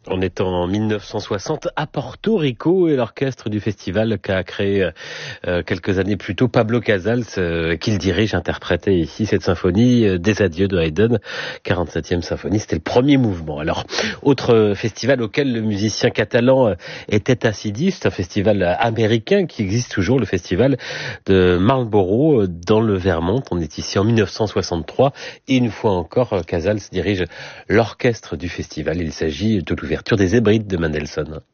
On est en 1960 à Porto Rico et l'orchestre du festival qu'a créé quelques années plus tôt Pablo Casals, qu'il dirige, interprétait ici cette symphonie des adieux de Haydn, 47e symphonie, c'était le premier mouvement. Alors, autre festival auquel le musicien catalan était assidu, c'est un festival américain qui existe toujours, le festival de Marlborough dans le Vermont. On est ici en 1963 et une fois encore, Casals dirige l'orchestre du festival. Il s'agit de l'ouverture des Hébrides de Mendelssohn.